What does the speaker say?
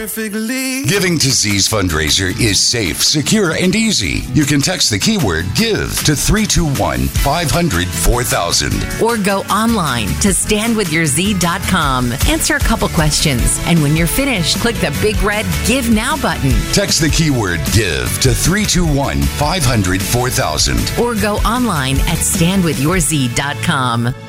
perfectly. Giving to Z's fundraiser is safe, secure, and easy. You can text the keyword GIVE to 321-500-4000. Or go online to standwithyourz.com. Answer a couple questions, and when you're finished, click the big red Give Now button. Text the keyword GIVE to 321-500-4000. Or go online at standwithyourz.com.